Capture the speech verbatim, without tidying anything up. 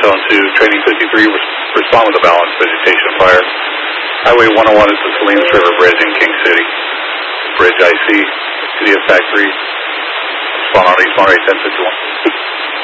Zone two, Training fifty-three, respond with a balanced vegetation fire. Highway one oh one is the Salinas River Bridge in King City. Bridge I C, City of Factory. Respond on East Monterey ten fifty-one.